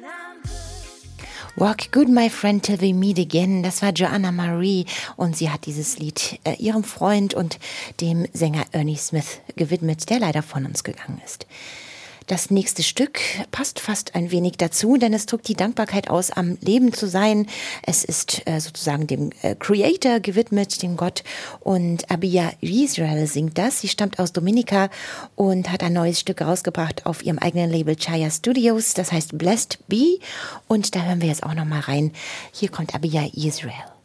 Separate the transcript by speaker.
Speaker 1: Walk Good, My Friend, Till We Meet Again. Das war Joanna Marie und sie hat dieses Lied ihrem Freund und dem Sänger Ernie Smith gewidmet, der leider von uns gegangen ist. Das nächste Stück passt fast ein wenig dazu, denn es drückt die Dankbarkeit aus, am Leben zu sein. Es ist sozusagen dem Creator gewidmet, dem Gott. Und Abia Israel singt das. Sie stammt aus Dominica und hat ein neues Stück rausgebracht auf ihrem eigenen Label Chaya Studios. Das heißt Blessed Be. Und da hören wir jetzt auch noch mal rein. Hier kommt Abia Israel.